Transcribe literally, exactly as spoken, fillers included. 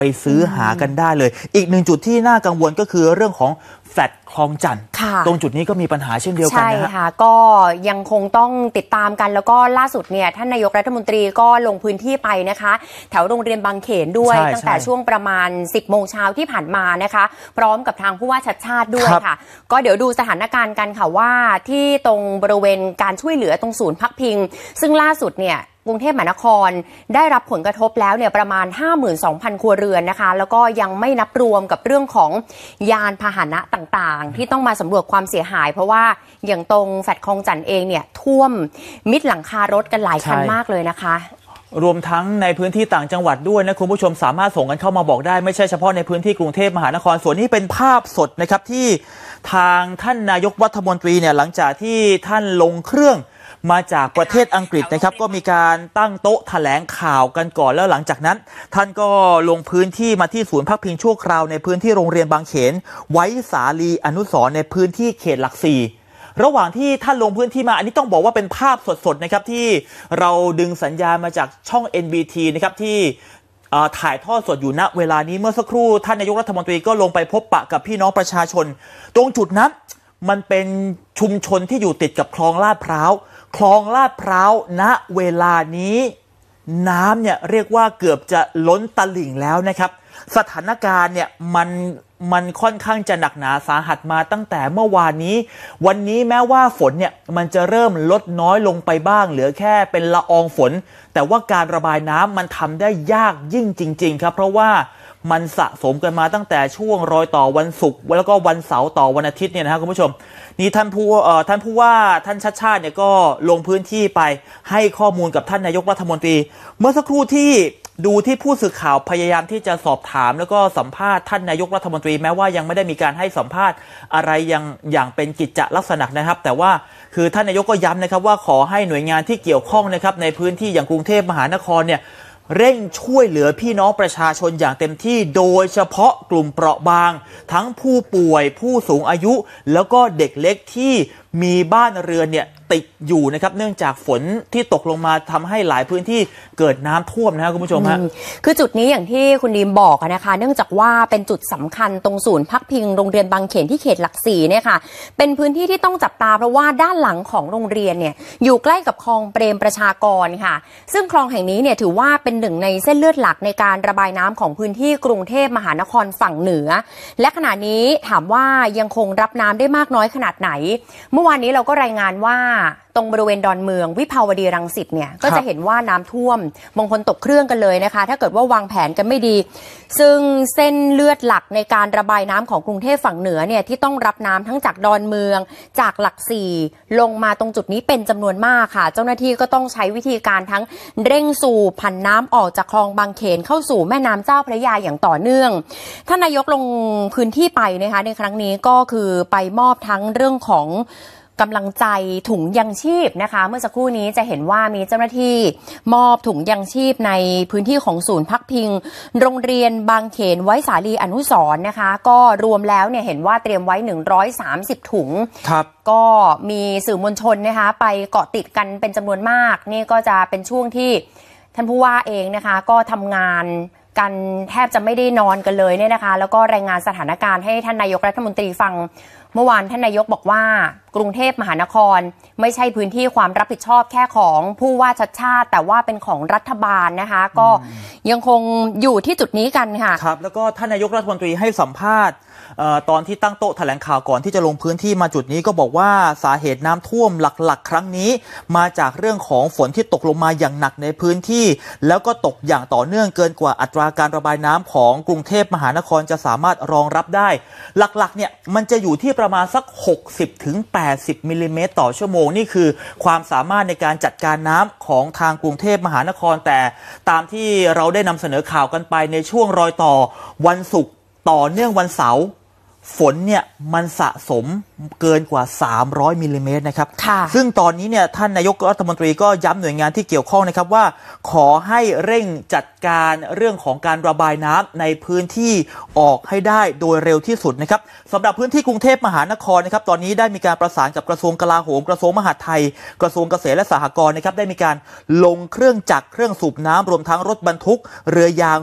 ไปซื้อหากันได้เลยอีกหนึ่งจุดที่น่ากังวลก็คือเรื่องของแฟลตคลองจันทร์ตรงจุดนี้ก็มีปัญหาเช่นเดียวกันนะฮะใช่ค่ะก็ยังคงต้องติดตามกันแล้วก็ล่าสุดเนี่ยท่านนายกรัฐมนตรีก็ลงพื้นที่ไปนะคะแถวโรงเรียนบางเขนด้วยตั้งแต่ช่วงประมาณสิบโมงเช้าที่ผ่านมานะคะพร้อมกับทางผู้ว่าชัดชาติด้วยค่ะก็เดี๋ยวดูสถานการณ์กันค่ะว่าที่ตรงบริเวณการช่วยเหลือตรงศูนย์พักพิงซึ่งล่าสุดเนี่ยกรุงเทพมหานครได้รับผลกระทบแล้วเนี่ยประมาณ ห้าหมื่นสองพัน ครัวเรือนนะคะแล้วก็ยังไม่นับรวมกับเรื่องของยานพาหนะต่างๆที่ต้องมาสำรวจความเสียหายเพราะว่าอย่างตรงแฟลตคลองจันทร์เองเนี่ยท่วมมิดหลังคารถกันหลายคันมากเลยนะคะรวมทั้งในพื้นที่ต่างจังหวัดด้วยนะคุณผู้ชมสามารถส่งกันเข้ามาบอกได้ไม่ใช่เฉพาะในพื้นที่กรุงเทพมหานครส่วนนี้เป็นภาพสดนะครับที่ทางท่านนายกรัฐมนตรีเนี่ยหลังจากที่ท่านลงเครื่องมาจากประเทศอังกฤษนะครับก็มีการตั้งโต๊ะแถลงข่าวกันก่อนแล้วหลังจากนั้นท่านก็ลงพื้นที่มาที่ศูนย์พักพิงชั่วคราวในพื้นที่โรงเรียนบางเขนไว้สาลีอนุสรณ์ในพื้นที่เขตหลักสี่ระหว่างที่ท่านลงพื้นที่มาอันนี้ต้องบอกว่าเป็นภาพสดๆนะครับที่เราดึงสัญญาณมาจากช่อง เอ็น บี ที นะครับที่ถ่ายทอดสดอยู่ณเวลานี้เมื่อสักครู่ท่านนายกรัฐมนตรีก็ลงไปพบปะกับพี่น้องประชาชนตรงจุดนั้นมันเป็นชุมชนที่อยู่ติดกับคลองลาดพร้าวคลองลาดพร้าวณเวลานี้น้ำเนี่ยเรียกว่าเกือบจะล้นตลิ่งแล้วนะครับสถานการณ์เนี่ยมันมันค่อนข้างจะหนักหนาสาหัสมาตั้งแต่เมื่อวานนี้วันนี้แม้ว่าฝนเนี่ยมันจะเริ่มลดน้อยลงไปบ้างเหลือแค่เป็นละอองฝนแต่ว่าการระบายน้ำมันทำได้ยากยิ่งจริงๆครับเพราะว่ามันสะสมกันมาตั้งแต่ช่วงรอยต่อวันศุกร์แล้วก็วันเสาร์ต่อวันอาทิตย์เนี่ยนะครับคุณผู้ชมนี่ท่านผู้เอ่อท่านผู้ว่าท่านชัชชาติเนี่ยก็ลงพื้นที่ไปให้ข้อมูลกับท่านนายกรัฐมนตรีเมื่อสักครู่ที่ดูที่ผู้สื่อข่าวพยายามที่จะสอบถามแล้วก็สัมภาษณ์ท่านนายกรัฐมนตรีแม้ว่ายังไม่ได้มีการให้สัมภาษณ์อะไรอย่างอย่างเป็นกิจจลักษณะนะครับแต่ว่าคือท่านนายกก็ย้ำนะครับว่าขอให้หน่วยงานที่เกี่ยวข้องนะครับในพื้นที่อย่างกรุงเทพมหานครเนี่ยเร่งช่วยเหลือพี่น้องประชาชนอย่างเต็มที่โดยเฉพาะกลุ่มเปราะบางทั้งผู้ป่วยผู้สูงอายุแล้วก็เด็กเล็กที่มีบ้านเรือนเนี่ยติดอยู่นะครับเนื่องจากฝนที่ตกลงมาทำให้หลายพื้นที่เกิดน้ำท่วมนะครับคุณผู้ชมฮะคือจุดนี้อย่างที่คุณดีมบอกนะคะเนื่องจากว่าเป็นจุดสำคัญตรงศูนย์พักพิงโรงเรียนบางเขนที่เขตหลักสี่เนี่ยค่ะเป็นพื้นที่ที่ต้องจับตาเพราะว่าด้านหลังของโรงเรียนเนี่ยอยู่ใกล้กับคลองเปรมประชากรค่ะซึ่งคลองแห่งนี้เนี่ยถือว่าเป็นหนึ่งในเส้นเลือดหลักในการระบายน้ำของพื้นที่กรุงเทพมหานครฝั่งเหนือและขณะนี้ถามว่ายังคงรับน้ำได้มากน้อยขนาดไหนเมื่อวานนี้เราก็รายงานว่าตรงบริเวณดอนเมืองวิภาวดีรังสิตเนี่ยก็จะเห็นว่าน้ำท่วมบางคนตกเครื่องกันเลยนะคะถ้าเกิดว่าวางแผนกันไม่ดีซึ่งเส้นเลือดหลักในการระบายน้ำของกรุงเทพฝั่งเหนือเนี่ยที่ต้องรับน้ำทั้งจากดอนเมืองจากหลักสี่ลงมาตรงจุดนี้เป็นจำนวนมากค่ะเจ้าหน้าที่ก็ต้องใช้วิธีการทั้งเร่งสูบผันน้ำออกจากคลองบางเขนเข้าสู่แม่น้ำเจ้าพระยาอย่างต่อเนื่องท่านนายกลงพื้นที่ไปนะคะในครั้งนี้ก็คือไปมอบทั้งเรื่องของกำลังใจถุงยังชีพนะคะเมื่อสักครู่นี้จะเห็นว่ามีเจ้าหน้าที่มอบถุงยังชีพในพื้นที่ของศูนย์พักพิงโรงเรียนบางเขนไว้สาลีอนุสรณ์นะคะก็รวมแล้วเนี่ยเห็นว่าเตรียมไว้หนึ่งร้อยสามสิบถุงครับก็มีสื่อมวลชนนะคะไปเกาะติดกันเป็นจำนวนมากนี่ก็จะเป็นช่วงที่ท่านผู้ว่าเองนะคะก็ทำงานกันแทบจะไม่ได้นอนกันเลยเนี่ยนะคะแล้วก็รายงานสถานการณ์ให้ท่านนายกรัฐมนตรีฟังเมื่อวานท่านนายกบอกว่ากรุงเทพมหานครไม่ใช่พื้นที่ความรับผิดชอบแค่ของผู้ว่าชัดชาติแต่ว่าเป็นของรัฐบาลนะคะก็ยังคงอยู่ที่จุดนี้กันค่ะครับแล้วก็ท่านนายกรัฐมนตรีให้สัมภาษณ์ตอนที่ตั้งโต๊ะแถลงข่าวก่อนที่จะลงพื้นที่มาจุดนี้ก็บอกว่าสาเหตุน้ำท่วมหลักๆครั้งนี้มาจากเรื่องของฝนที่ตกลงมาอย่างหนักในพื้นที่แล้วก็ตกอย่างต่อเนื่องเกินกว่าอัตราการระบายน้ำของกรุงเทพมหานครจะสามารถรองรับได้หลักๆเนี่ยมันจะอยู่ที่ประมาณสัก หกสิบถึงแปดสิบ มิลลิเมตรต่อชั่วโมงนี่คือความสามารถในการจัดการน้ำของทางกรุงเทพมหานครแต่ตามที่เราได้นำเสนอข่าวกันไปในช่วงรอยต่อวันศุกร์ต่อเนื่องวันเสาร์ฝนเนี่ยมันสะสมเกินกว่าสามร้อยมิลลิเมตรนะครับซึ่งตอนนี้เนี่ยท่านนายกรัฐมนตรีก็ย้ำหน่วยงานที่เกี่ยวข้องนะครับว่าขอให้เร่งจัดการเรื่องของการระบายน้ำในพื้นที่ออกให้ได้โดยเร็วที่สุดนะครับสำหรับพื้นที่กรุงเทพมหานครนะครับตอนนี้ได้มีการประสานกับกระทรวงกลาโหมกระทรวงมหาดไทยกระทรวงเกษตรและสหกรณ์นะครับได้มีการลงเครื่องจักรเครื่องสูบน้ำรวมทั้งรถบรรทุกเรือยาง